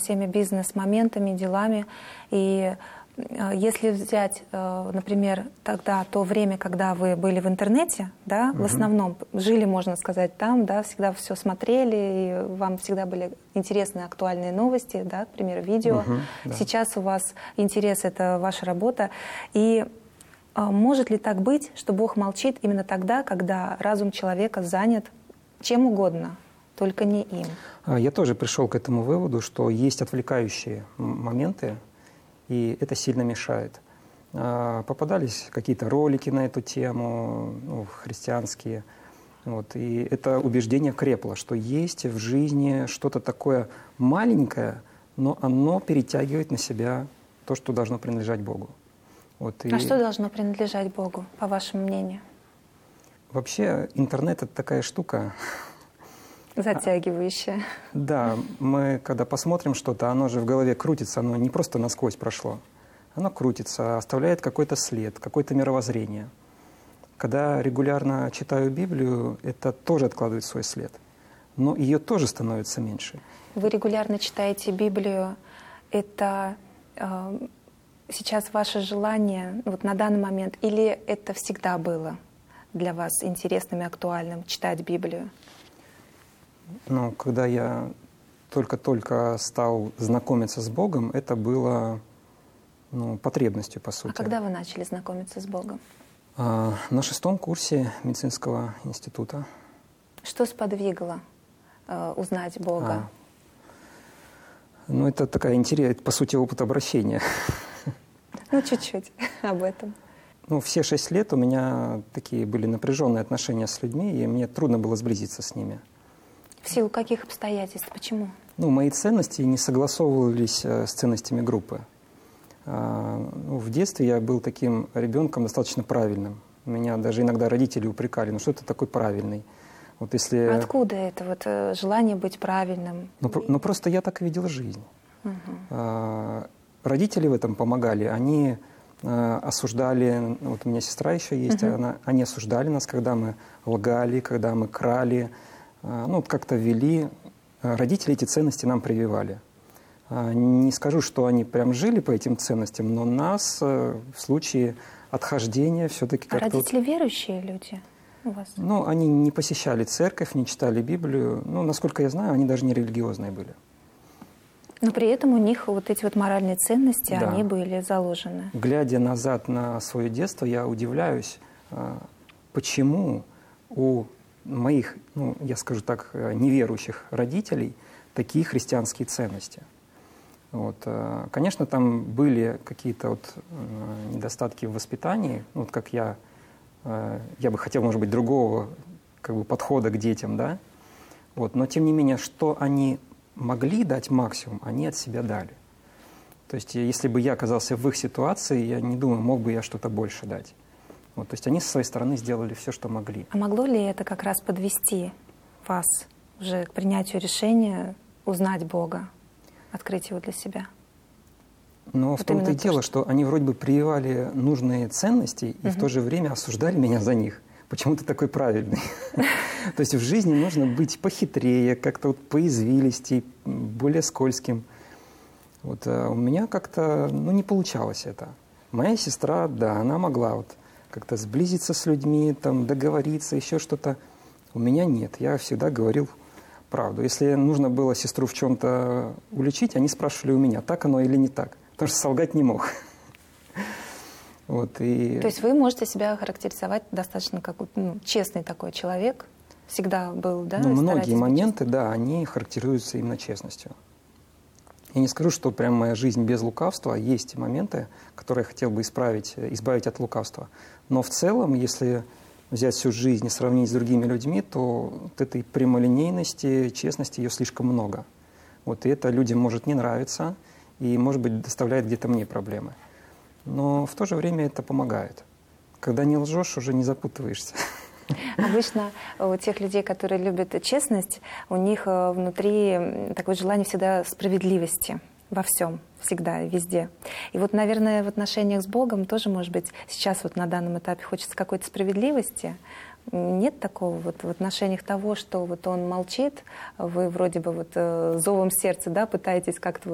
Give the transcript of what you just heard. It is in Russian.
всеми бизнес-моментами, делами. И если взять, например, тогда то время, когда вы были в интернете, да, в основном жили, можно сказать, там, да, всегда все смотрели, и вам всегда были интересны актуальные новости, да, к примеру, видео. Да. Сейчас у вас интерес — это ваша работа. И может ли так быть, что Бог молчит именно тогда, когда разум человека занят чем угодно, только не им? Я тоже пришел к этому выводу, что есть отвлекающие моменты, и это сильно мешает. Попадались какие-то ролики на эту тему, христианские. Вот, и это убеждение крепло, что есть в жизни что-то такое маленькое, но оно перетягивает на себя то, что должно принадлежать Богу. Вот, А что должно принадлежать Богу, по вашему мнению? Вообще интернет — это такая штука... Затягивающая. Да, мы когда посмотрим что-то, оно же в голове крутится, оно не просто насквозь прошло. Оно крутится, оставляет какой-то след, какое-то мировоззрение. Когда регулярно читаю Библию, это тоже откладывает свой след. Но ее тоже становится меньше. Вы регулярно читаете Библию. Это сейчас ваше желание вот на данный момент? Или это всегда было для вас интересным и актуальным читать Библию? Ну, когда я только-только стал знакомиться с Богом, это было потребностью, по сути. А когда вы начали знакомиться с Богом? На 6-м курсе медицинского института. Что сподвигло узнать Бога? Ну, это такая интересная, по сути, опыт обращения. Ну, чуть-чуть об этом. Ну, все 6 лет у меня такие были напряженные отношения с людьми, и мне трудно было сблизиться с ними. В силу каких обстоятельств? Почему? Ну, мои ценности не согласовывались с ценностями группы. В детстве я был таким ребенком достаточно правильным. Меня даже иногда родители упрекали, ну что ты такой правильный? Вот если... Откуда это вот желание быть правильным? Ну просто я так видел жизнь. Родители в этом помогали. Они осуждали, вот у меня сестра еще есть, они осуждали нас, когда мы лгали, когда мы крали, как-то вели. Родители эти ценности нам прививали. Не скажу, что они прям жили по этим ценностям, но нас в случае отхождения все-таки как-то... Родители верующие люди у вас? Ну, они не посещали церковь, не читали Библию. Ну, насколько я знаю, они даже не религиозные были. Но при этом у них вот эти вот моральные ценности, Да. Они были заложены. Глядя назад на свое детство, я удивляюсь, почему у моих, я скажу так, неверующих родителей такие христианские ценности. Вот. Конечно, там были какие-то недостатки в воспитании, как я бы хотел, может быть, другого подхода к детям, да? Вот. Но, тем не менее, что они могли дать максимум, они от себя дали. То есть, если бы я оказался в их ситуации, я не думаю, мог бы я что-то больше дать. Вот. То есть, они со своей стороны сделали все, что могли. А могло ли это как раз подвести вас уже к принятию решения узнать Бога? Открыть его для себя? Но в том-то и дело, что они вроде бы прививали нужные ценности и в то же время осуждали меня за них. Почему ты такой правильный? То есть в жизни нужно быть похитрее, как-то поизвилистей, более скользким. Вот у меня как-то не получалось это. Моя сестра, да, она могла как-то сблизиться с людьми, договориться, еще что-то. У меня нет. Я всегда говорил правду. Если нужно было сестру в чем-то уличить, они спрашивали у меня, так оно или не так. Потому что солгать не мог. Вот, и... То есть вы можете себя характеризовать достаточно как честный такой человек? Всегда был, да? Многие моменты, да, они характеризуются именно честностью. Я не скажу, что прям моя жизнь без лукавства. Есть моменты, которые я хотел бы избавить от лукавства. Но в целом, если взять всю жизнь и сравнить с другими людьми, то вот этой прямолинейности, честности, ее слишком много. Вот, и это людям может не нравиться и, может быть, доставляет где-то мне проблемы. Но в то же время это помогает. Когда не лжешь, уже не запутываешься. Обычно у тех людей, которые любят честность, у них внутри такое желание всегда справедливости во всем, всегда, везде. И вот, наверное, в отношениях с Богом тоже, может быть, сейчас на данном этапе хочется какой-то справедливости. Нет такого в отношениях того, что Он молчит, вы вроде бы зовом сердца, да, пытаетесь как-то